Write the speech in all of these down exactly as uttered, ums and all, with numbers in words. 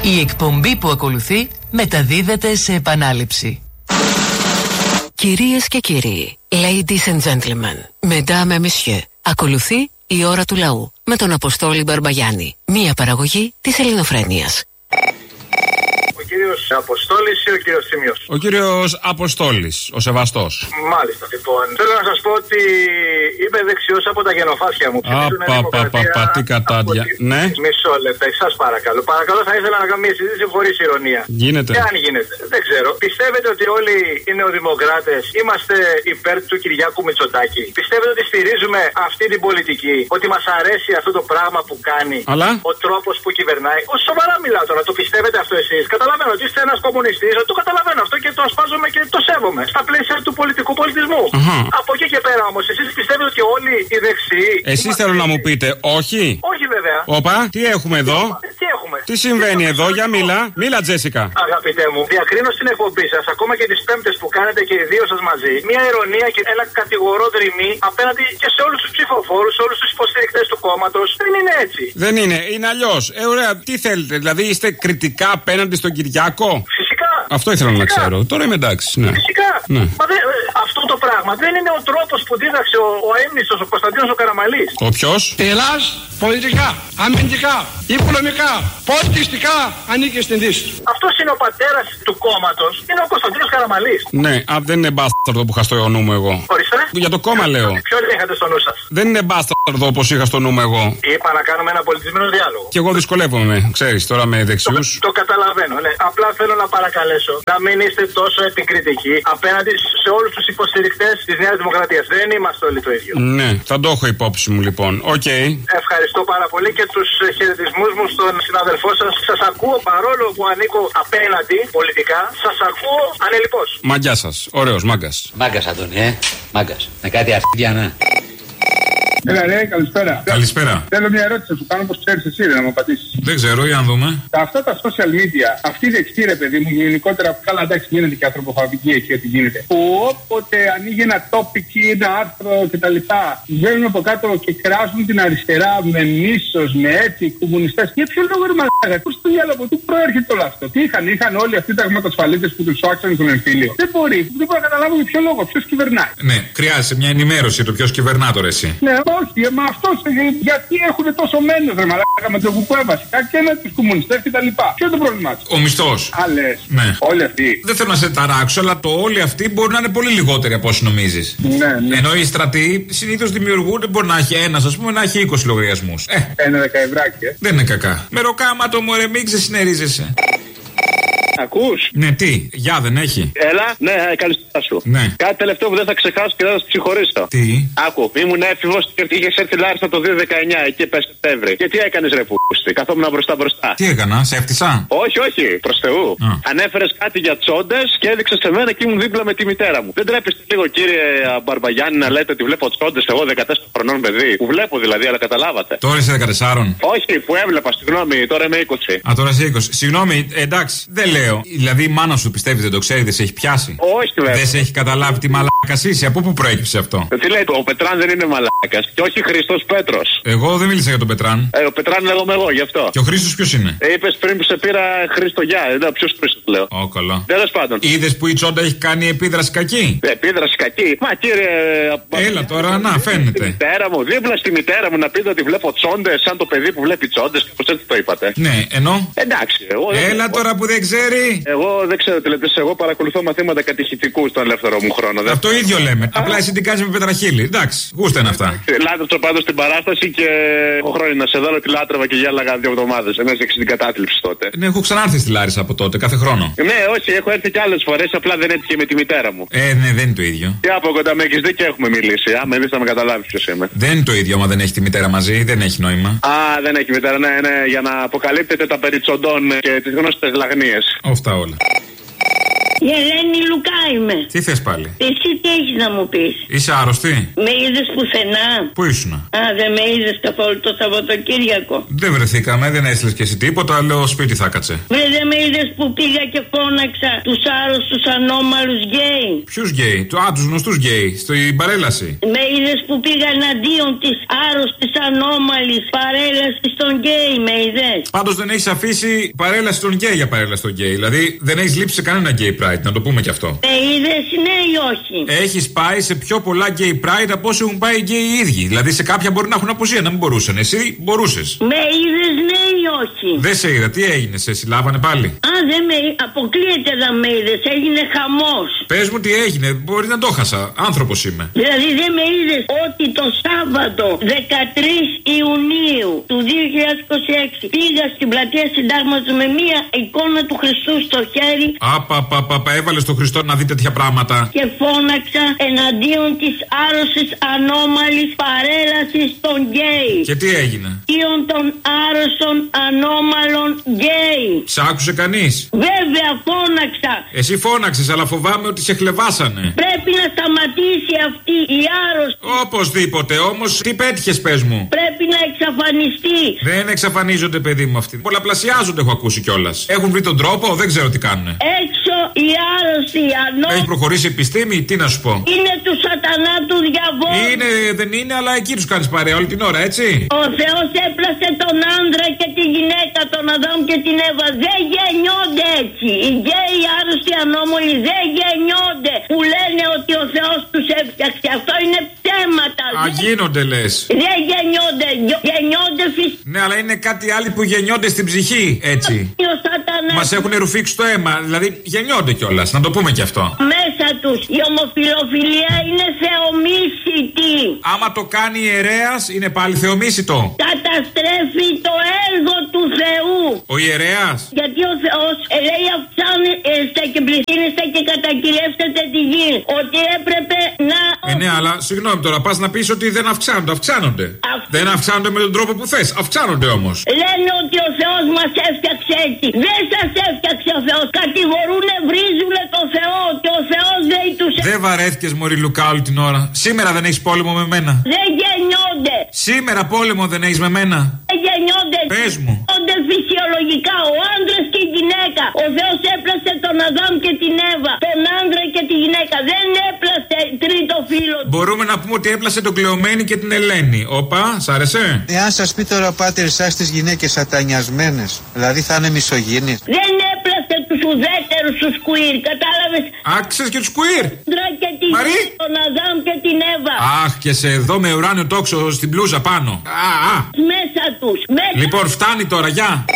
Η εκπομπή που ακολουθεί μεταδίδεται σε επανάληψη. Κυρίες και κύριοι, ladies and gentlemen, mesdames et messieurs, ακολουθεί η ώρα του λαού με τον Αποστόλη Μπαρμπαγιάννη, μία παραγωγή της Ελληνοφρένειας. Ο κύριος Αποστόλης ή ο κύριος Θήμιος? Ο κύριος Αποστόλης, ο σεβαστός. Μάλιστα, λοιπόν. Θέλω να σας πω ότι είμαι δεξιός από τα γενοφάσκια μου. Απαπαπαπα, τι κατάντια. Ναι. Μισό λεπτό, σας παρακαλώ. Παρακαλώ, θα ήθελα να κάνω μια συζήτηση χωρίς ηρωνία. Γίνεται. Και αν γίνεται. Δεν ξέρω. Πιστεύετε ότι όλοι οι νεοδημοκράτες είμαστε υπέρ του Κυριάκου Μητσοτάκη? Πιστεύετε ότι στηρίζουμε αυτή την πολιτική? Ότι μας αρέσει αυτό το πράγμα που κάνει? Αλλά ο τρόπος που κυβερνάει? Ο σοβαρά μιλάω τώρα. Το πιστεύετε αυτό εσείς? Καταλαβαίνω ότι είστε ένας κομμουνιστής, το καταλαβαίνω αυτό και το ασπάζομαι και το σέβομαι στα πλαίσια του πολιτικού πολιτισμού. Uh-huh. Από εκεί και πέρα όμως, εσείς πιστεύετε ότι όλοι οι δεξιοί. Εσείς θέλω να μου πείτε, όχι. Όχι βέβαια. Όπα, τι έχουμε εδώ? Τι έχουμε? Τι συμβαίνει τι εδώ, για μίλα. Μίλα, Τζέσικα. Αγαπητέ μου, διακρίνω στην εκπομπή σας, ακόμα και τις πέμπτες που κάνετε και οι δύο σας μαζί, μια ειρωνία και ένα κατηγορό δρυμή απέναντι και σε όλους τους ψηφοφόρους, σε όλους τους υποστηρικτές του κόμματος. Δεν είναι έτσι. Δεν είναι, είναι αλλιώς. Ε, ωραία, τι θέλετε, δηλαδή είστε κριτικά απέναντι στον Κυριάκο? Φυσικά. Αυτό ήθελα Φυσικά. να ξέρω. Τώρα είμαι εντάξει. Ναι. Φυσικά. Ναι. Μα δε, αυτό το πράγμα δεν είναι ο τρόπος που δίδαξε ο, ο έμνηστος, ο Κωνσταντίνος ο Καραμαλής. Ο ποιος? Ελλάς πολιτικά, αμυντικά, οικονομικά, πολιτιστικά ανήκει στην Δύση. Αυτός είναι ο πατέρας του κόμματος. Είναι ο Κωνσταντίνος Καραμαλής. Ναι, α, δεν είναι μπάσταρδο που είχα στο νου μου εγώ. Ορίστε. Για το κόμμα λέω. Ποιο είχατε στο νου σας? Δεν είναι μπάσταρδο όπως είχα στο νου μου εγώ. Είπα να κάνουμε ένα πολιτισμένο διάλογο. Και εγώ δυσκολεύομαι, ξέρεις, τώρα με δεξιούς. Το, το καταλαβαίνω, ναι. Απλά θέλω να παρακαλέσω να μην είστε τόσο επικριτικοί απέναντι σε όλους τους υποστηρικτές της Νέας Δημοκρατίας. Δεν είμαστε όλοι το ίδιο. Ναι, θα το έχω υπόψη μου λοιπόν. Οκ. Okay. Ευχαριστώ πάρα πολύ και τους χαιρετισμούς μου στον συναδελφό σας. Σας ακούω παρόλο που ανήκω απέναντι πολιτικά. Σας ακούω ανελιπώς. Μαγκιά σας. Ωραίος, μάγκας. Μάγκας, Αντώνη, ε. Μάγκας. Με κάτι αρχίδια, ναι. Έλα, ρε, καλησπέρα. Καλησπέρα. Θέλω μια ερώτηση να σου κάνω, όπως ξέρεις εσύ, ρε, να μου απαντήσεις. Δεν ξέρω, για να δούμε. Τα αυτά τα social media, αυτή η δεξί, ρε παιδί μου, γενικότερα, καλά, εντάξει, γίνεται και ανθρωποφαγική εκεί, ό,τι γίνεται. Που όποτε ανοίγει ένα topic ή ένα άρθρο κτλ., βγαίνουν από κάτω και κράζουν την αριστερά με μίσος, με έτσι, κομμουνιστές. Για ποιο λόγο, ρε, μαλάκα, πού στο διάλογο, πού προέρχεται όλο αυτό? Τι είχαν, είχαν όλοι αυτοί τα γματασφαλίτες που τους άξανε τον εμφύλιο? Δεν μπορεί, δεν μπορώ να καταλάβω για ποιο λόγο, ποιο κυβερνάει. Ναι, χρειάζεται μια ενημέρωση το ποιο κυβερνά τώρα εσύ. Ναι, όχι, μα αυτό γιατί έχουν τόσο μένος, ρε μαλάκα, με το κουκουέ βασικά και με τους κομμουνιστές κτλ. Ποιο είναι το πρόβλημά του? Ο μισθός. Άλλες. Ναι. Όλοι αυτοί. Δεν θέλω να σε ταράξω, αλλά το όλοι αυτοί μπορεί να είναι πολύ λιγότεροι από όσοι νομίζεις. Ναι, ναι. Ενώ οι στρατοί συνήθως δημιουργούνται, μπορεί να έχει ένας, ας πούμε, να έχει είκοσι λογαριασμούς. Ε. Ένα δεκαευράκι, ε. Δεν είναι κακά. Με ροκάματο μου, ρε, μην ξεσυνερίζεσαι. Ακούς? Ναι, τι, γεια δεν έχει. Έλα, ναι, καλησπέρα σου. Ναι. Κάτι τελευταίο που δεν θα ξεχάσω και δεν θα σε συγχωρήσω. Τι? Άκου, ήμουν έφηβος και είχες έρθει Λάρισα το δύο χιλιάδες δεκαεννιά, εκεί πες Σεπτέμβρη. Και τι έκανες, ρε πούστη? Καθόμουν μπροστά μπροστά. Τι έκανα, σε έφτισα? Όχι, όχι, προς Θεού. Ανέφερες κάτι για τσόντες και έδειξες σε μένα και ήμουν δίπλα με τη μητέρα μου. Δεν τρέπεστε λίγο, κύριε Μπαρμπαγιάννη, να λέτε ότι βλέπω τσόντες εγώ δεκατέσσερα χρονών παιδί? Που βλέπω δηλαδή, αλλά καταλάβατε. Τώρα είσαι δεκατέσσερα. Όχι, που έβλεπα, συγγνώμη, τώρα είμαι είκοσι. Α, τώρα είσαι είκοσι. Συγγνώμη, εντάξει, δεν λέω. Δηλαδή η μάνα σου πιστεύει δεν το ξέρει, δεν σε έχει πιάσει? Όχι, βέβαια. Δεν σε έχει καταλάβει τι μαλάκα είσαι? Από πού προέκυψε αυτό? Τι λέει, ο Πετράν δεν είναι μαλάκας. Και όχι Χριστός Πέτρος. Εγώ δεν μίλησα για τον Πετράν. Ε, ο Πετράν λέγομαι εγώ, γι' αυτό. Και ο Χρήστος ποιος είναι? Ε, είπες πριν που σε πήρα Χρήστο Γιά. Δεν ποιος Χρήστος λέω. Ω, καλά. Τέλος πάντων. Είδες που η τσόντα έχει κάνει επίδραση κακή? Ε, επίδραση κακή. Μα κύριε. Έλα τώρα, να φαίνεται. Στη μητέρα μου, δίπλα στη μητέρα μου να πείτε ότι βλέπω τσόντες σαν το παιδί που βλέπει τσόντες. Πώς έτσι το είπατε? Ναι, ενώ. Εντάξει, εγώ. Έλα τώρα που δεν ξέρει. Εγώ δεν ξέρω τι λέτε. Εγώ παρακολουθώ μαθήματα κατηχητικού στον ελεύθερο μου χρόνο. Αυτό δεν... ίδιο λέμε. Απλά εσύ τι κάνεις με πετραχύλι. Εντάξει, γούστα είναι αυτά. Λάτρεψα πάντως στην παράσταση και έχω χρόνο να σε δω ότι λάτρευα και γέλαγα δύο εβδομάδες. Ενώ έχεις την κατάθλιψη τότε. Ναι, έχω ξανάρθει στη Λάρισα από τότε, κάθε χρόνο. Ναι, όχι, έχω έρθει και άλλες φορές, απλά δεν έτυχε με τη μητέρα μου. Ε, ναι, δεν είναι το ίδιο. Και από κοντά με έχεις δει και έχουμε μιλήσει. Α, με δεις θα με καταλάβεις ποιος είμαι. Δεν είναι το ίδιο, άμα δεν έχει τη μητέρα μαζί, δεν έχει νόημα. Α, δεν έχει μητέρα, ναι, ναι, για να αποκαλύπτετε τα περί τσοντών και τις γνωστές λαγνίες. Αυτά όλα. Η Ελένη Λουκά είμαι. Τι θες πάλι? Εσύ τι έχεις να μου πεις? Είσαι άρρωστη? Με είδες πουθενά? Πού ήσουνα? Α, δεν με είδες καθόλου το Σαββατοκύριακο? Δεν βρεθήκαμε, δεν έστειλες και εσύ τίποτα, λέω σπίτι θα κάτσε. Βρε, δεν με είδες που πήγα και φώναξα τους άρρωστους ανώμαλους γκέι? Ποιους γκέι? Του, α, τους γνωστούς γκέι, στην παρέλαση. Με είδες που πήγα εναντίον της άρρωστης ανώμαλης παρέλασης των γκέι, με είδες? Πάντως δεν έχεις αφήσει παρέλαση των γκέι για παρέλαση των γκέι. Δηλαδή δεν έχεις λείψει σε κανένα γκέι pride, να το πούμε και αυτό. Με είδες, ναι ή όχι? Έχεις πάει σε πιο πολλά γκέι pride από όσοι έχουν πάει οι γκέι οι ίδιοι. Δηλαδή σε κάποια μπορεί να έχουν απουσία, να μην μπορούσαν. Εσύ μπορούσες. Με είδες, ναι ή όχι? Δεν σε είδα, τι έγινε, σε συλλάβανε πάλι? Α, δεν με αποκλείεται να με είδες, έγινε χαμός. Πες μου τι έγινε, μπορεί να το χάσα. Άνθρωπος είμαι. Δηλαδή δεν με είδες ότι το Σάββατο δεκατρείς Ιουνίου του δύο χιλιάδες είκοσι έξι πήγα στην πλατεία Συντάγματος με μία εικόνα του Χριστού στο χέρι. Απαπαπαπα, έβαλες τον Χριστό να δει τέτοια πράγματα. Και φώναξα εναντίον της άρρωστης ανώμαλης παρέλασης των γκέι. Και τι έγινε? Εναντίον των άρρωστων ανώμαλων γκέι. Σ' άκουσε κανείς? Βέβαια φώναξα. Εσύ φώναξες, αλλά φοβάμαι ότι σε χλεβάσανε. Πρέπει να σταματήσει αυτή η άρρωστη. Οπωσδήποτε, όμως τι πέτυχες, πες μου? Πρέπει να εξαφανιστεί. Δεν εξαφανίζονται, παιδί μου, αυτοί. Πολλαπλασιάζονται, έχω ακούσει κιόλας. Έχουν βρει τον τρόπο, δεν ξέρω τι κάνουνε. Έξω η άρρωστη ανώμαλη. Έχει προχωρήσει η επιστήμη, τι να σου πω. Είναι του σατανά του διαβόλου. Είναι, δεν είναι, αλλά εκεί τους κάνεις παρέα όλη την ώρα, έτσι. Ο Θεός έπλασε τον άντρα και τη γυναίκα, τον Αδάμ και την Εύα. Δεν γεννιόνται έτσι. Οι γκέι άρρωστοι ανώμαλοι δεν γεννιόνται. Που λένε ότι ο Θεός τους έφτιαξε. Αυτό είναι ψέματα. Α, γίνονται λες. Δεν γεννιόνται. Γεννιόνται φυσικά. Ναι, αλλά είναι κάτι άλλοι που γεννιόνται στην ψυχή, έτσι. Μας έχουν ρουφήξει το αίμα, δηλαδή γεννιόνται κιόλας, να το πούμε κι αυτό. Μέσα τους η ομοφιλοφιλία είναι θεομίσιτη. Άμα το κάνει ιερέας, είναι πάλι θεομίσιτο. Καταστρέφει το έργο του Θεού. Ο ιερέας. Γιατί ο Θεός ε, λέει αυξάνεστε και πληθύνεστε και κατακυριεύσετε τη γη. Ότι έπρεπε να... Ε, ναι, αλλά συγγνώμη τώρα, πας να πεις ότι δεν αυξάνονται. Αυξάνονται. Αυ... Δεν αυξάνονται με τον τρόπο που θες. Αυξάνονται όμως. Λένε ότι ο Θεός μας έφτιαξε έτσι. Δεν σας έφτιαξε ο Θεός. Κατηγορούνε, βρίζουνε το Θεό. Και ο Θεός δεν τους έφτιαξε. Δεν βαρέθηκες, μωρή Λουκά, όλη την ώρα. Σήμερα δεν έχεις πόλεμο με μένα. Δεν γεννιόνται. Σήμερα πόλεμο δεν έχεις με μένα. Δεν γεννιόνται. Πες μου. Γεννιόνται φυσιολογικά. Ο άντρας και η γυναίκα. Ο Θεός έπλασε τον Αδάμ και την Εύα. Τον άντρα και τη γυναίκα. Δεν έπλασε τρίτο φίλο. Μπορούμε να πούμε ότι έπλασε τον Κλεωμένη και την Ελένη. Όπα, σ' άρεσε? Εάν σας πει τώρα, πάτερ, εσάς τις γυναίκες σατανιασμένες, δηλαδή θα είναι μισογίνης. Δεν έπλασε τους ουδέτερους τους κουίρ, κατάλαβες? Άξες και τους κουίρ. Και τη Μαρή. Τον Αδάμ και την Εύα. Αχ, και σε εδώ με ουράνιο τόξο στην μπλούζα πάνω. Α, α. Μέσα τους. Μέσα... Λοιπόν, φτάνει τώρα, γεια.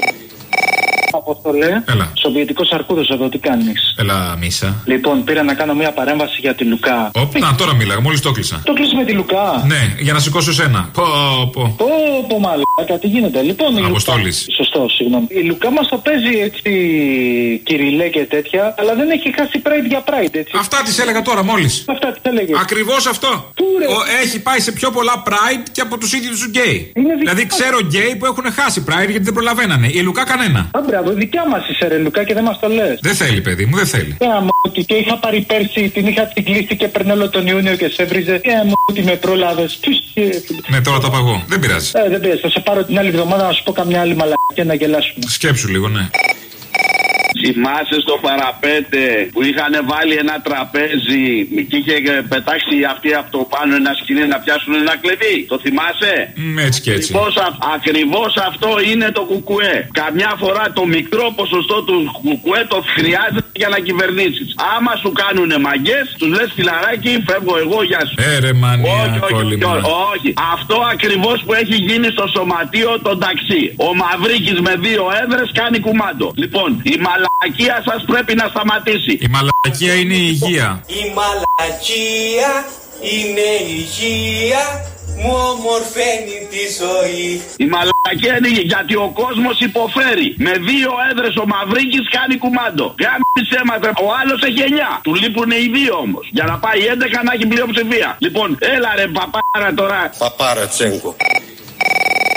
Απόστολε, Σοβιετικό Αρκούδο εδώ, τι κάνει? Έλα, Μίσα. Λοιπόν, πήρα να κάνω μια παρέμβαση για τη Λουκά. Οπ, να, τώρα μίλαγα, μόλις το κλείσα. Το κλείσει με τη Λουκά. Ναι, για να σηκώσω σένα. Πω, πω. Πω, πω, μαλάκα, τι γίνεται. Λοιπόν, Αποστόλης. Σωστό, συγγνώμη. Η Λουκά μας το παίζει έτσι κυριλέ και τέτοια, αλλά δεν έχει χάσει Pride για Pride, έτσι. Αυτά τις έλεγα τώρα μόλις. Αυτά τις έλεγε. Ακριβώς αυτό. Πού, ρε? Ο, έχει πάει σε πιο πολλά Pride και από τους ίδιους τους γκέι. Δηλαδή ξέρω γκέι που έχουν χάσει Pride γιατί δεν προλαβαίνανε. Η Λουκά κανένα. Α, μπράβο, δικιά μας είσαι ρε Λουκά και δεν μας το λες. Δεν θέλει, παιδί μου, δεν θέλει. Ε, μου, και είχα πάρει πέρσι, την είχα την κλείσει και παίρνω όλο τον Ιούνιο και σε έβριζε. Ε, μου, ότι με πρόλαβες. Ναι, τώρα τα παγώ. Δεν πειράζει. Ε, δεν πειράζει. Θα σε πάρω την άλλη εβδομάδα να σου πω καμιά άλλη μαλακία να γελάσουμε. Σκέψου λίγο, ναι. Θυμάσαι στο παραπέντε που είχαν βάλει ένα τραπέζι και είχε πετάξει αυτοί από το πάνω ένα σκηνή να πιάσουν ένα κλειδί? Το θυμάσαι? Mm, έτσι και έτσι. Ακριβώς, ακριβώς αυτό είναι το κουκουέ. Καμιά φορά το μικρό ποσοστό του κουκουέ το χρειάζεται για να κυβερνήσεις. Άμα σου κάνουνε μαγκές, τους λες φιλαράκι, φεύγω εγώ, γεια σου. Ε, ρε μανία, όχι, όχι, όχι, όχι. Αυτό ακριβώς που έχει γίνει στο σωματείο των ταξί. Ο Μαυρίκης με δύο έδρες κάνει κουμάντο. Λοιπόν, η μαλακία σας πρέπει να σταματήσει. Η μαλακία είναι η υγεία. Η μαλακία είναι η υγεία, μου ομορφαίνει τη ζωή. Η μαλακία είναι γιατί ο κόσμος υποφέρει. Με δύο έδρες ο Μαυρίκης κάνει κουμάντο. Γάμισε μας, ο άλλος έχει εννιά. Του λείπουν οι δύο όμως. Για να πάει έντεκα να έχει πλειοψηφία. Λοιπόν, έλα ρε παπάρα τώρα. Παπάρα Τσέγκο.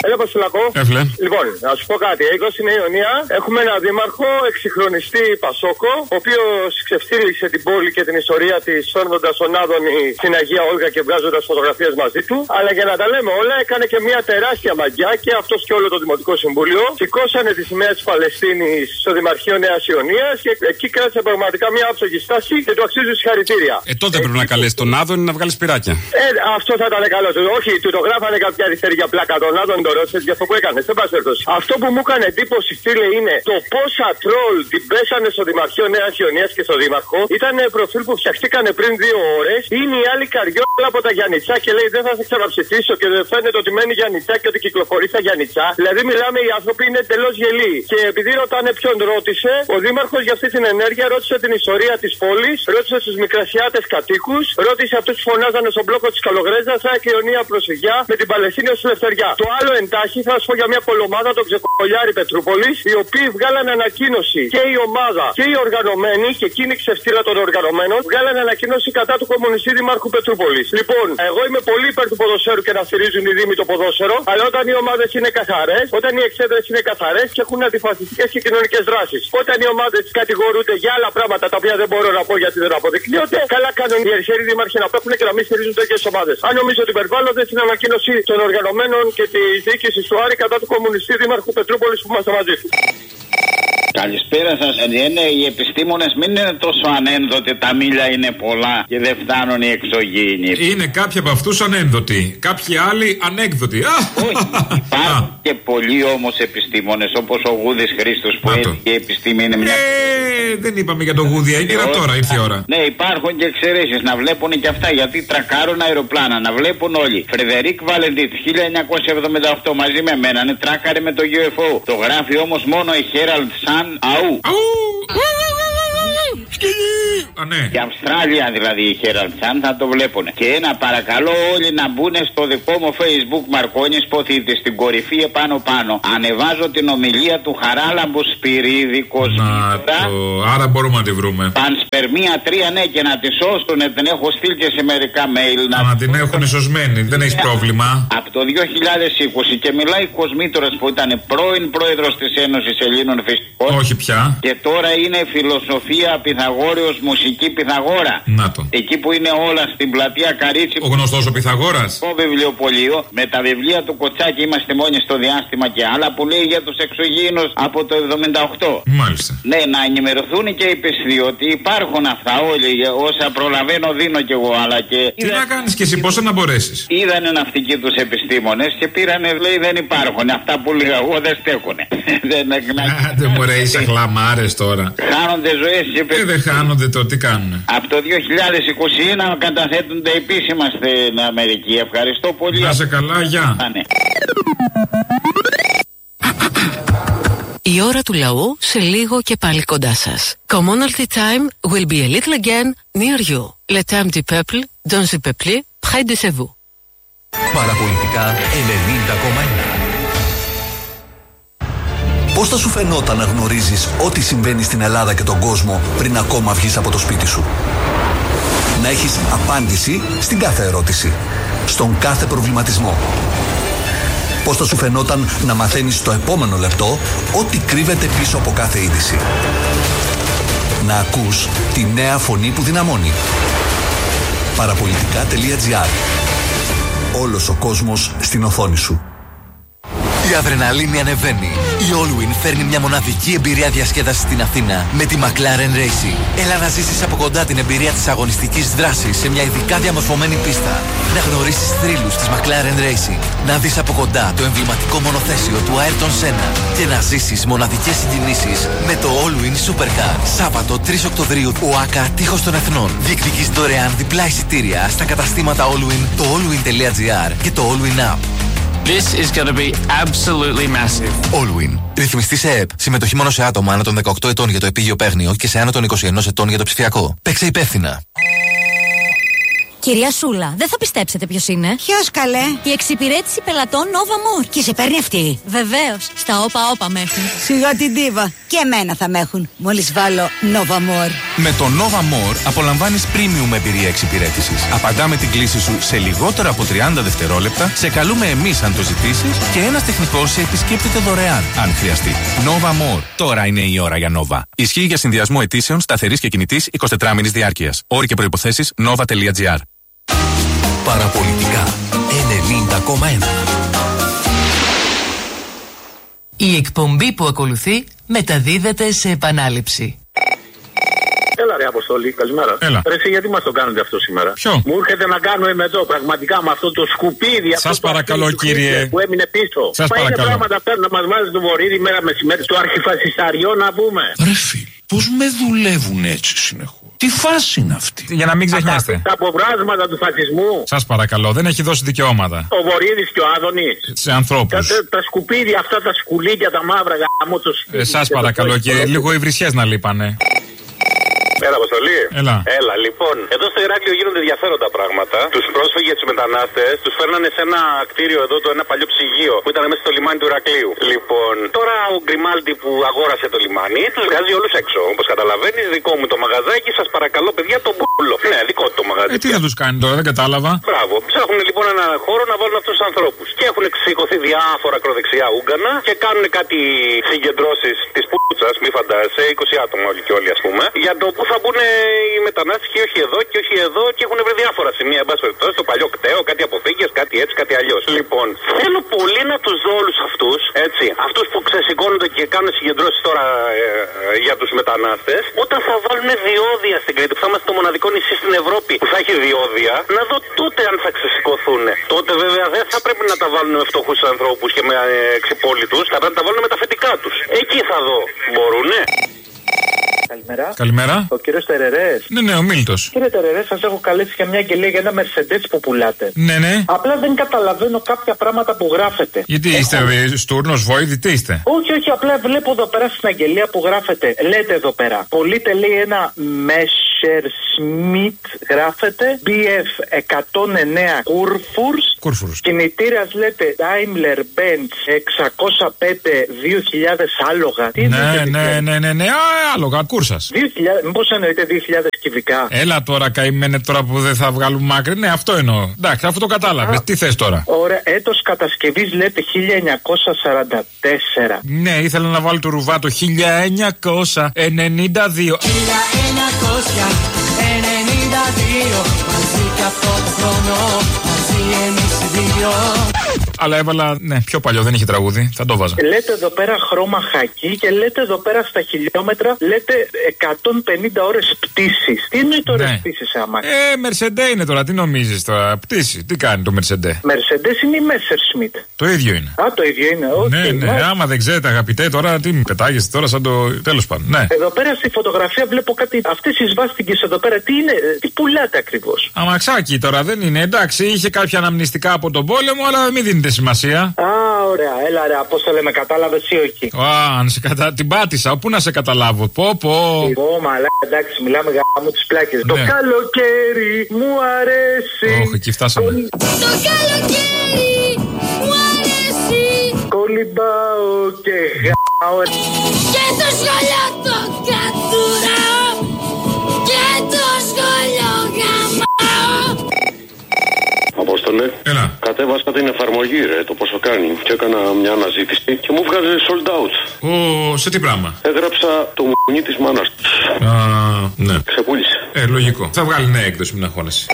Έλα, Βασιλακό. Έφλε. Λοιπόν, να σου πω κάτι. Εγώ στην Ιωνία έχουμε ένα δήμαρχο εξυγχρονιστή Πασόκο, ο οποίο ξεφτύλιξε την πόλη και την ιστορία τη φέρνοντα τον Άδωνη στην Αγία Όλγα και βγάζοντα φωτογραφίε μαζί του. Αλλά για να τα λέμε όλα, έκανε και μια τεράστια μαγιά και αυτό και όλο το Δημοτικό Συμβούλιο. Σηκώσανε τη σημαία τη Παλαιστίνη στο Δημαρχείο Νέα Ιωνία και εκεί κράτησε πραγματικά μια άψογη στάση και του αξίζει συγχαρητήρια. Ε, τότε πρέπει να καλέσει τον Άδωνη να βγάλει σπυράκια. Ε, αυτό θα ήταν καλό. Όχι, του το γράφανε κάποια αριστερή για πλάκα τον Άδωνη, τον ρώτησε για αυτό που έκανε. Σε πάση περιπτώσει. Αυτό που μου έκανε εντύπωση, φίλε, είναι το πόσα τρόλ την πέσανε στο Δημαρχείο Νέα Ιωνία και στο Δήμαρχο. Ήταν προφίλ που φτιαχτήκανε πριν δύο ώρε. Είναι η άλλη καριόλα από τα Γιαννιτσά και λέει δεν θα σε ξαναψηφίσω και δεν φαίνεται ότι μένει Γιαννιτσά και ότι κυκλοφορεί στα Γιαννιτσά. Δηλαδή μιλάμε, οι άνθρωποι είναι εντελώ γελοί. Και επειδή ρωτάνε ποιον ρώτησε, ο Δήμαρχο για αυτή την ενέργεια ρώτησε την ιστορία τη πόλη, ρώτησε στου μικρασιάτε κατοίκου, ρώτησε αυτού που φωνάζανε στον μπλόκο τη Καλογρέζα, σαν και Ιωνία προσφυγιά με την Παλαιστίνη ω ελευθεριά. Το άλλο εντάχει θα σου πω για μια κολομάδα, τον Ξεκολιάρη Πετρούπολη, οι οποίοι βγάλανε ανακοίνωση και η ομάδα και οι οργανωμένοι, και εκείνη ξεφτύλα των οργανωμένων, βγάλανε ανακοίνωση κατά του κομμουνιστή Δημάρχου Πετρούπολη. Λοιπόν, εγώ είμαι πολύ υπέρ του ποδοσφαίρου και να στηρίζουν οι Δήμοι το ποδόσφαιρο, αλλά όταν οι ομάδες είναι καθαρές, όταν οι εξέδρες είναι καθαρές και έχουν αντιφασιστικές και κοινωνικές δράσεις. Όταν οι ομάδες κατηγορούνται για άλλα πράγματα τα οποία δεν μπορώ να πω γιατί δεν αποδεικνύονται, καλά κάνουν οι αριστεροί δήμαρχοι να παίρνουν και να μην στηρίζουν τέτοιες ομάδες. Αν νομίζω ότι υπερβάλλονται στην ανακοίνωση των οργανωμένων και τη διοίκηση του Άρη κατά του κομμουνιστή Δήμαρχου Πετρούπολης που είμαστε μαζί του. Καλησπέρα σας. Είναι οι επιστήμονες, μην είναι τόσο ανένδοτοι, τα μίλια είναι πολλά και δεν φτάνουν οι εξωγήινοι. Είναι κάποιοι από αυτούς ανένδοτοι, κάποιοι άλλοι ανέκδοτοι. Όχι, υπάρχουν και πολλοί όμως επιστήμονες, όπως ο Γούδης Χρήστος που έλεγε η επιστήμη είναι μια. Ε, δεν είπαμε για το Γούδη, έγινε τώρα, ήρθε η ώρα. Ναι, υπάρχουν και εξαιρέσεις να βλέπουν και αυτά, γιατί τρακάρουν αεροπλάνα, να βλέπουν όλοι. Φρεδερίκ Βαλεντίτ, χίλια εννιακόσια εβδομήντα οκτώ, μαζί με μένα, ναι, τράκαρε με το γιου εφ ο. Το γράφει όμως μόνο η Herald Sun. Αού. Α, ναι. Η Αυστράλια δηλαδή, η Herald Sun, θα το βλέπουν. Και ένα παρακαλώ όλοι να μπουν στο δικό μου Facebook Μαρκόνης Ποθήτης, στην κορυφή επάνω πάνω. Ανεβάζω την ομιλία του Χαράλαμπου Σπυρίδη Κοσμήτωρα. Άρα μπορούμε να τη βρούμε. Πανσπερμία τρία, ναι, και να τη σώσουν. Την έχω στείλει και σε μερικά mail. Να, να την έχουν σωσμένη, δεν έχει πρόβλημα. Από το δύο χιλιάδες είκοσι και μιλάει Κοσμήτωρας που ήταν πρώην πρόεδρος της Ένωσης Ελλήνων Φυσικών. Όχι πια. Και τώρα είναι φιλοσοφία Πυθαγόριος, μουσική Πυθαγόρα. Να το. Εκεί που είναι όλα στην πλατεία Καρίτσι. Ο γνωστός ο Πυθαγόρας. Το βιβλιοπωλείο με τα βιβλία του Κοτσάκη, είμαστε μόνοι στο διάστημα και άλλα, που λέει για τους εξωγήινους από το εβδομήντα οκτώ. Μάλιστα. Ναι, να ενημερωθούν και οι πιστοί ότι υπάρχουν αυτά όλοι. Όσα προλαβαίνω δίνω κι εγώ, αλλά και. Τι είδα... να κάνεις κι εσύ, πόσα να μπορέσεις. Είδανε ναυτικοί τους επιστήμονες και πήρανε, λέει, δεν υπάρχουν. Αυτά που λέγα εγώ δεν στέκουνε. Άντε μωρέ, είσαι χλαμάρες τώρα. Χάνονται ζωές και ε, δεν χάνονται το, τι κάνουνε. Από το δύο χιλιάδες είκοσι ένα καταθέτονται επίσημα στην Αμερική. Ευχαριστώ πολύ. Να σε καλά, γεια. Η ώρα του λαού σε λίγο και πάλι κοντά σας. Commonalty time will be a little again near you. Le temps du peuple, dans le peuple, près de vous. Παραπολιτικά ενενήντα κόμμα ένα. Πώς θα σου φαινόταν να γνωρίζεις ό,τι συμβαίνει στην Ελλάδα και τον κόσμο πριν ακόμα βγεις από το σπίτι σου? Να έχεις απάντηση στην κάθε ερώτηση, στον κάθε προβληματισμό. Πώς θα σου φαινόταν να μαθαίνεις στο επόμενο λεπτό ό,τι κρύβεται πίσω από κάθε είδηση? Να ακούς τη νέα φωνή που δυναμώνει. Παραπολιτικά τελεία τζι άρ. Όλος ο κόσμος στην οθόνη σου. Η αδρεναλίνη ανεβαίνει. Η Allwyn φέρνει μια μοναδική εμπειρία διασκέδασης στην Αθήνα με τη McLaren Racing. Έλα να ζήσεις από κοντά την εμπειρία της αγωνιστικής δράσης σε μια ειδικά διαμορφωμένη πίστα. Να γνωρίσεις θρύλους της McLaren Racing. Να δεις από κοντά το εμβληματικό μονοθέσιο του Ayrton Senna. Και να ζήσεις μοναδικές συγκινήσεις με το Allwyn Supercar. Σάββατο τρεις Οκτωβρίου, ΟΑΚΑ Τείχος των Εθνών. Διεκδικείς δωρεάν διπλά εισιτήρια στα καταστήματα Allwyn, το allwyn τελεία τζι άρ και το Allwyn App. This is going to be absolutely massive. Allwyn. Ρυθμιστή σε ΕΕΠ. Συμμετοχή μόνο σε άτομα άνω των δεκαοκτώ ετών για το επίγειο παίγνιο και σε άνω των είκοσι ένα ετών για το ψηφιακό. Παίξε υπεύθυνα. Κυρία Σούλα, δεν θα πιστέψετε ποιος είναι. Ποιος καλέ? Η εξυπηρέτηση πελατών Nova More. Και σε παίρνει αυτή? Βεβαίως. Στα όπα όπα με έχουν. Σιγά την τίβα. Και εμένα θα με έχουν. Μόλις βάλω Nova More. Με το Nova More απολαμβάνεις premium εμπειρία εξυπηρέτησης. Απαντάμε την κλήση σου σε λιγότερο από τριάντα δευτερόλεπτα, σε καλούμε εμείς αν το ζητήσεις και ένας τεχνικός σε επισκέπτεται δωρεάν αν χρειαστεί. Nova More. Τώρα είναι η ώρα για Nova. Ισχύει για συνδυασμό αιτήσεων σταθερής και κινητής εικοσιτετράωρης διάρκειας. Όροι και προϋποθέσεις nova.gr. Παραπολιτικά ενενήντα κόμμα ένα. Η εκπομπή που ακολουθεί μεταδίδεται σε επανάληψη. Έλα ρε Αποστολή, καλημέρα. Έλα. Ρε εσύ γιατί μας το κάνετε αυτό σήμερα? Ποιο? Μου έρχεται να κάνουμε με εδώ πραγματικά με αυτό το σκουπίδι. Σας παρακαλώ κύριε. Που έμεινε πίσω. Σας Μα παρακαλώ. είναι πράγματα αυτά να μας βάζει το βορείδι μέρα μεσημέρι στο αρχιφασισταριό να πούμε. Ρε φίλοι, πώς με δουλεύουν έτσι συνεχώς? Τι φάση είναι αυτή? Για να μην ξεχνιάστε. Τα αποβράσματα του φασισμού. Σας παρακαλώ, δεν έχει δώσει δικαιώματα. Ο Βορείδης και ο Άδωνης. Σε ανθρώπους. Τα, τα σκουπίδια αυτά, τα σκουλίκια, τα μαύρα γάμο τους. Ε, σας παρακαλώ κύριε, λίγο οι βρισιές να λείπανε. Έλα, Αποστολή. Έλα. Έλα, λοιπόν. Εδώ στο Ηράκλειο γίνονται ενδιαφέροντα πράγματα. Τους πρόσφυγες, τους μετανάστες, τους φέρνανε σε ένα κτίριο εδώ, το ένα παλιό ψυγείο που ήταν μέσα στο λιμάνι του Ηρακλείου. Λοιπόν, τώρα ο Γκριμάλντι που αγόρασε το λιμάνι, τους βγάζει όλους έξω. Όπως καταλαβαίνεις, δικό μου το μαγαζάκι, σας παρακαλώ, παιδιά, το μπούλο. Ναι, δικό του το μαγαζί. Ε, τι θα τους κάνει τώρα, δεν κατάλαβα. Μπράβο. Ψάχνουν λοιπόν ένα χώρο να βάλουν αυτούς τους ανθρώπους. Και έχουν σηκωθεί διάφορα ακροδεξιά Ούγκανα και κάνουν κάτι συγκεντρώσεις της πούτσας, μη φαντάζεσαι, είκοσι άτομα όλοι και όλοι ας πούμε, για το που θα μπουν οι μετανάστες και όχι εδώ και όχι εδώ και έχουν βρει διάφορα σημεία, εν πάση περιπτώσει, το παλιό κτέο, κάτι αποθήκες, κάτι έτσι, κάτι αλλιώς. Λοιπόν, θέλω πολύ να τους δω όλους αυτούς, έτσι, αυτούς που ξεσηκώνονται και κάνουν συγκεντρώσεις τώρα ε, ε, για τους μετανάστες, όταν θα βάλουν διόδια στην Κρήτη, που θα είμαστε το μοναδικό νησί στην Ευρώπη που θα έχει διόδια, να δω τότε αν θα ξεσηκωθούν. Τότε βέβαια δεν θα πρέπει να τα βάλουν με φτωχούς ανθρώπους και με ε, εξυπόλυτους, θα πρέπει να τα βάλουν με τα αφεντικά τους. Εκεί θα δω. Μπορούνε. Καλημέρα. Καλημέρα. Ο κύριος Τερερές. Ναι, ναι, ο Μίλτος. Κύριε Τερερές, σας έχω καλέσει για μια αγγελία για ένα Mercedes που πουλάτε. Ναι, ναι. Απλά δεν καταλαβαίνω κάποια πράγματα που γράφετε. Γιατί έχω... είστε στούρνος, βόηδη, τι είστε? Όχι, όχι, απλά βλέπω εδώ πέρα στην αγγελία που γράφετε. Λέτε εδώ πέρα. Πωλείται λέει ένα Messerschmitt, γράφετε. μπι εφ εκατόν εννέα Kurfürst. Κινητήρας λέτε Daimler-Benz εξακόσια πέντε δύο χιλιάδες άλογα. Τι ναι, ναι, ναι, ναι, ναι, α, άλογα, κούρσας. δύο χιλιάδες, μήπως εννοείται δύο χιλιάδες κυβικά? Έλα τώρα, καημένε τώρα που δεν θα βγάλουμε μάκρη. Ναι, αυτό εννοώ. Εντάξει, αφού το κατάλαβες. Τι θες τώρα? Ωραία, έτος κατασκευής λέτε χίλια εννιακόσια σαράντα τέσσερα. Ναι, ήθελα να βάλω το ρουβάτο χίλια εννιακόσια ενενήντα δύο. χίλια εννιακόσια ενενήντα δύο. Μαζί και αυτό το χρόνο, μαζί εμείς οι δύο. Αλλά έβαλα, ναι, πιο παλιό, δεν είχε τραγούδι, θα το βάζα. Λέτε εδώ πέρα χρώμα χακί και λέτε εδώ πέρα στα χιλιόμετρα, λέτε εκατόν πενήντα ώρες πτήσης. Τι είναι τώρα ναι. πτήσης άμα? Ε, Μερσεντέ είναι τώρα, τι νομίζεις τώρα, πτήση, τι κάνει το Μερσεντέ? Μερσεντές είναι η Messerschmitt. Το ίδιο είναι. Α, το ίδιο είναι, όχι. Ναι, ναι, ναι, άμα δεν ξέρετε αγαπητέ, τώρα τι μου πετάγεστε τώρα σαν το. Τέλος πάντων, ναι. Εδώ πέρα στη φωτογραφία βλέπω κάτι, αυτές οι σβάστηκες εδώ πέρα, τι είναι, τι πουλάτε ακριβώς? Αμαξάκι τώρα δεν είναι, εντάξει, είχε κάποια αναμνηστικά από τον πόλεμο, αλλά μην δίνετε σημασία. Α, ωραία, έλα ρε, πώς το λέμε, κατάλαβες ή όχι? Α, αν σε κατα... την πάτησα, πού να σε καταλάβω, πω πω. Εγώ, μαλά, εντάξει, μιλάμε για μου τις πλάκες. Ναι. Το καλοκαίρι μου αρέσει. Όχι, εκεί φτάσαμε. Το καλοκαίρι μου αρέσει. Κολυμπάω και γάω. Και το σχολείο το κατουράω. Και το σχολείο γαμάω. Απόστολε, έλα. Κατέβασα την εφαρμογή, ρε, το πόσο κάνει. Και έκανα μια αναζήτηση και μου βγάζει sold out. Ω, σε τι πράγμα? Έγραψα το μουνί της μάνας του. Α, ναι. Ξεπούλησε. Ε, λογικό. Θα βγάλει νέα έκδοση, μην αγχώνεσαι.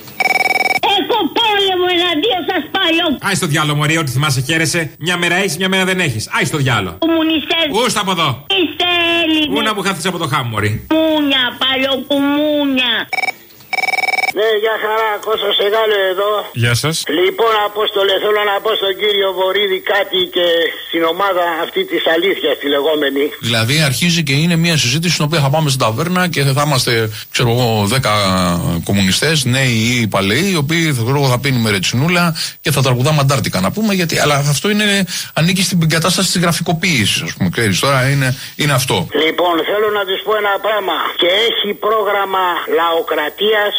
Έχω πόλεμο εναντίον σας παλιό. Άι στο διάλογο, Μωρή, ό,τι θυμάσαι χαίρεσαι. Μια μέρα έχεις, μια μέρα δεν έχεις. Άι στο διάλογο. Κομμουνιστές. Ούστα από εδώ. Είστε Έλληνες. Ούνα που χάθεις από το χάμ, Μωρή. Μούνια, παλιοκουμούνια. Ναι, γεια χαρά, Κώστας Εγάλε εδώ. Γεια σας. Λοιπόν, Απόστολε, θέλω να πω στον κύριο Βορίδη κάτι και στην ομάδα αυτή της αλήθειας, τη λεγόμενη. Δηλαδή, αρχίζει και είναι μια συζήτηση στην οποία θα πάμε στην ταβέρνα και θα είμαστε, ξέρω εγώ, δέκα κομμουνιστές, νέοι ή παλαιοί, οι οποίοι θα, θα πίνουμε ρετσινούλα και θα τραγουδάμε αντάρτικα να πούμε. Γιατί, αλλά αυτό είναι, ανήκει στην κατάσταση της γραφικοποίησης, ας πούμε. Ξέρεις, τώρα είναι, είναι αυτό. Λοιπόν, θέλω να τους πω ένα πράγμα. Και έχει πρόγραμμα λαοκρατίας.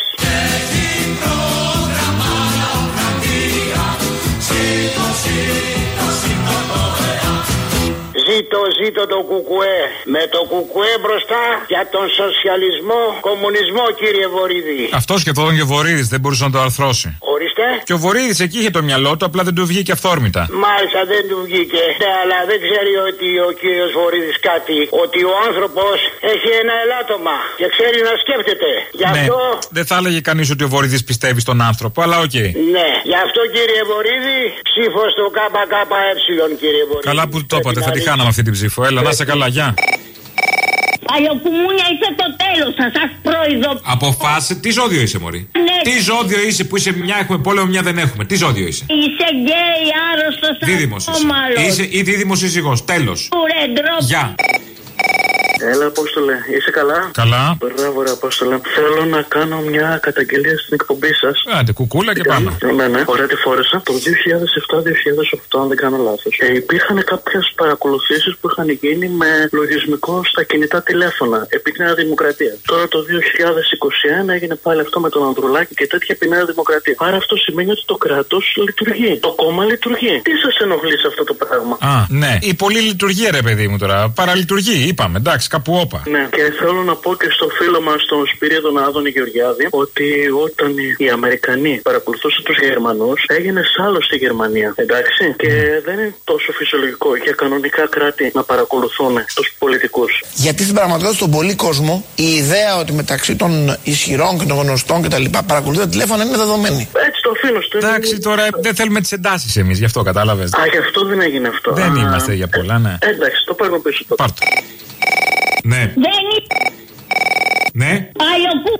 Ζήτω, ζήτω το κουκουέ. Με το κουκουέ μπροστά για τον σοσιαλισμό, κομμουνισμό, κύριε Βορύδη. Αυτό σκεφτόταν και ο Βορύδης, δεν μπορούσε να το αρθρώσει. Ορίστε. Και ο Βορύδης εκεί είχε το μυαλό του, απλά δεν του βγήκε αυθόρμητα. Μάλιστα, δεν του βγήκε. Ναι, αλλά δεν ξέρει ότι ο κύριος Βορύδης κάτι. Ότι ο άνθρωπος έχει ένα ελάττωμα και ξέρει να σκέφτεται. Γι' αυτό. Ναι, δεν θα έλεγε κανείς ότι ο Βορύδης πιστεύει στον άνθρωπο, αλλά οκ. Okay. Ναι, γι' αυτό κύριε Βορύδη, ψήφο στο ΚΚΕ, κύριε Βορύδη. Καλά που το είπατε, θα τη χάναμε αυτή την ψήφο. Έλα, να είσαι καλά, γεια. Παλιοκουμούνια είσαι το τέλος σας, σας προειδοποιώ. Αποφάσισε, τι ζώδιο είσαι, μωρή. Ναι. Τι ζώδιο είσαι που είσαι μια έχουμε πόλεμο, μια δεν έχουμε. Τι ζώδιο είσαι. Είσαι γκέι, άρρωστος, δίδυμος είσαι. Είσαι ή δίδυμος ή ζυγός. Τέλος. Γεια. Έλα, Απόστολε, είσαι καλά? Καλά. Μπράβο, ρε Απόστολε. Θέλω να κάνω μια καταγγελία στην εκπομπή σας. Άντε, κουκούλα και πάμε. Ναι, ναι, ωραία τη φόρεσα. Το δύο χιλιάδες επτά δύο χιλιάδες οκτώ, αν δεν κάνω λάθος. Ε, υπήρχαν κάποιες παρακολουθήσεις που είχαν γίνει με λογισμικό στα κινητά τηλέφωνα επί τη Νέα Δημοκρατία. Τώρα το δύο χιλιάδες είκοσι ένα έγινε πάλι αυτό με τον Ανδρουλάκη και τέτοια επί Νέα Δημοκρατία. Άρα αυτό σημαίνει ότι το κράτος λειτουργεί. Το κόμμα λειτουργεί. Τι σας ενοχλεί σε αυτό το πράγμα? Α, ναι. Η πολλή λειτουργία, ρε παιδί μου τώρα. Παραλειτουργεί, είπαμε. Εντάξει, κάπου όπα. Ναι, και θέλω να πω και στο φίλο μας, τον Σπυρίδο Άδωνη Γεωργιάδη, ότι όταν οι Αμερικανοί παρακολουθούσαν τους Γερμανούς, έγινε άλλο στη Γερμανία. Εντάξει. Και δεν είναι τόσο φυσιολογικό για κανονικά κράτη να παρακολουθούν τους πολιτικούς. Γιατί στην πραγματικότητα στον πολύ κόσμο η ιδέα ότι μεταξύ των ισχυρών και των γνωστών κτλ. Παρακολουθούν τα τηλέφωνα είναι δεδομένη. Έτσι το αφήνω στο. Εντάξει, τώρα δεν θέλουμε τις εντάσεις εμείς, γι' αυτό κατάλαβες. Α, γι' αυτό δεν έγινε αυτό. Δεν Α, είμαστε για πολλά, ναι. Ε, εντάξει, το παίρνω πίσω τώρα. Πάρτο. Ναι. Δεν είναι. Ναι. Παλιοκού.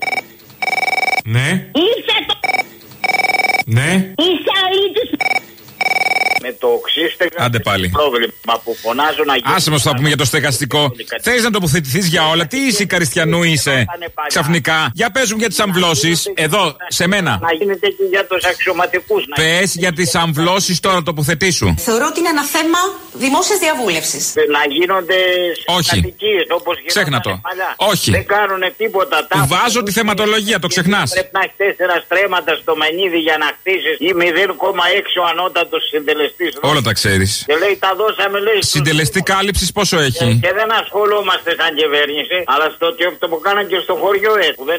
Ναι. Είσαι το. Ναι. Είσαι αλήτης. Με το ξύστεγα. Άντε πάλι. Πρόβλημα που φωνάζω να γίνει. Άσε μας θα πούμε για το στεγαστικό. Θέλεις να τοποθετηθείς για όλα. Τι είσαι, Καριστιανού είσαι. Ξαφνικά. Για παίζουν για τις αμβλώσεις. Εδώ, σε μένα. Να γίνεται και για τους αξιωματικούς. Πες για τις αμβλώσεις τώρα, τοποθετήσου. Θεωρώ ότι είναι ένα θέμα δημόσιας διαβούλευσης. Να γίνονται κατοικίες όπως ξέχνα το. Παλιά. Όχι. Δεν κάνουν τίποτα. Βάζω τη θεματολογία, το ξεχνάς. Πρέπει να έχει τέσσερα στρέμματα στο μενίδι για να χτίσεις ή μηδέν κόμμα έξι ο ανώτατος συντελεστής. Όλα τα ξέρεις. Και λέει τα δώσαμε, λέει. Συντελεστή κάλυψης πόσο έχει? Και, και δεν ασχολούμαστε σαν κυβέρνηση, αλλά στο το που κάναν και στο χωριό έτσι.